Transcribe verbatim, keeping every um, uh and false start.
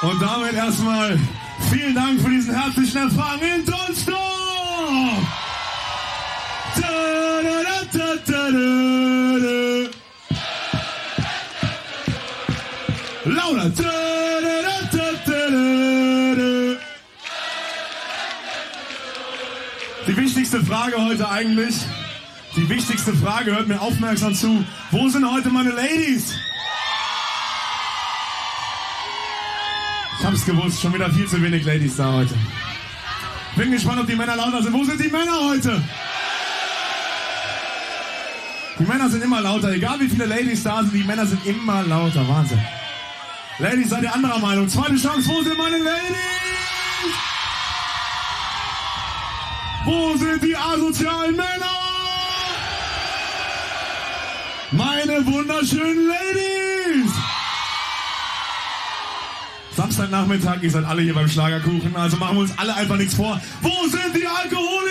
Und damit erstmal vielen Dank für diesen herzlichen Empfang in Donsdorf. Lauter. Die wichtigste Frage heute eigentlich, die wichtigste Frage, hört mir aufmerksam zu, wo sind heute meine Ladies? Ich hab's gewusst, schon wieder viel zu wenig Ladies da heute. Bin gespannt, ob die Männer lauter sind. Wo sind die Männer heute? Die Männer sind immer lauter, egal wie viele Ladies da sind, die Männer sind immer lauter, Wahnsinn. Ladies, seid ihr anderer Meinung? Zweite Chance, wo sind meine Ladies? Wo sind die asozialen Männer? Meine wunderschönen Ladies! Samstagnachmittag, ihr seid alle hier beim Schlagerkuchen, also machen wir uns alle einfach nichts vor. Wo sind die Alkoholiker?